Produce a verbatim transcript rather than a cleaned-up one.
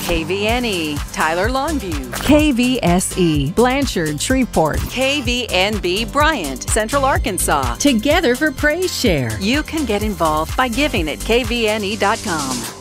K V N E, Tyler Longview. K V S E, Blanchard, Shreveport. K V N B, Bryant, Central Arkansas. Together for Praise Share. You can get involved by giving at K V N E dot com.